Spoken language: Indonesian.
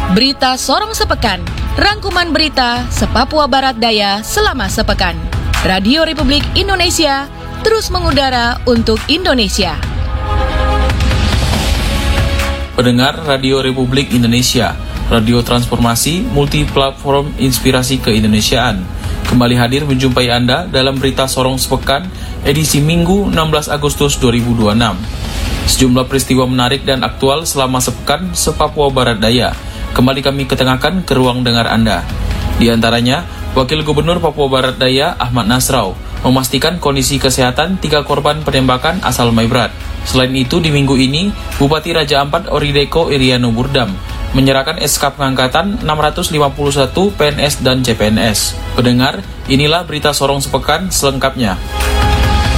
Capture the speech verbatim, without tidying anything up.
Berita Sorong Sepekan, rangkuman berita se-Papua Barat Daya selama sepekan. Radio Republik Indonesia terus mengudara untuk Indonesia. Pendengar Radio Republik Indonesia, radio transformasi multi-platform inspirasi keindonesiaan, kembali hadir menjumpai Anda dalam berita Sorong Sepekan edisi Minggu enam belas Agustus dua ribu dua puluh enam. Sejumlah peristiwa menarik dan aktual selama sepekan se-Papua Barat Daya kembali kami ketengahkan ke ruang dengar Anda. Di antaranya, Wakil Gubernur Papua Barat Daya Ahmad Nasrau memastikan kondisi kesehatan tiga korban penembakan asal Maibrat. Selain itu, di minggu ini, Bupati Raja Ampat Orideko Iriano Burdam menyerahkan S K pengangkatan enam ratus lima puluh satu P N S dan C P N S. Pendengar, inilah berita Sorong Sepekan selengkapnya.